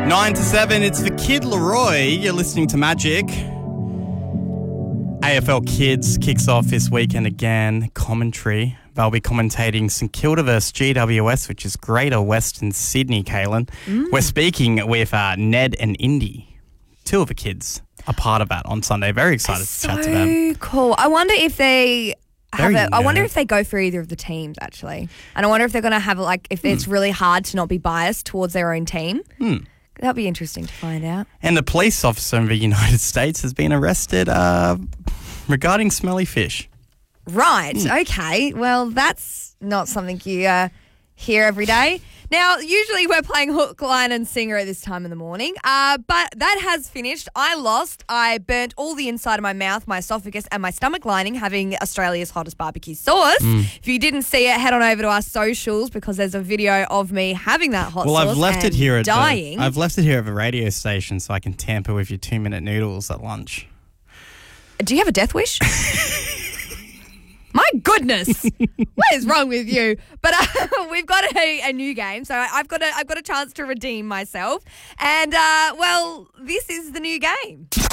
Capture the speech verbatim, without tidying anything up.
Nine to seven, it's the Kid Leroy. You're listening to Magic. A F L Kids kicks off this weekend again. Commentary. They'll be commentating St Kilda versus G W S, which is Greater Western Sydney, Kaylin. Mm. We're speaking with uh, Ned and Indy. Two of the kids are part of that on Sunday. Very excited That's to chat so to them. Cool. I wonder if they have Very it. I wonder nerd. if they go for either of the teams, actually. And I wonder if they're going to have, like, if Hmm. it's really hard to not be biased towards their own team. Hmm. That'll be interesting to find out. And a police officer in the United States has been arrested uh, regarding smelly fish. Right. Hmm. Okay. Well, that's not something you uh, hear every day. Now, usually we're playing hook, line and singer at this time in the morning, uh, but that has finished. I lost. I burnt all the inside of my mouth, my esophagus and my stomach lining having Australia's hottest barbecue sauce. Mm. If you didn't see it, head on over to our socials because there's a video of me having that hot Well, sauce I've left and it here at dying. The, I've left it here at the radio station so I can tamper with your two-minute noodles at lunch. Do you have a death wish? My goodness, what is wrong with you? But uh, we've got a, a new game, so I've got a I've got a chance to redeem myself, and uh, well, this is the new game.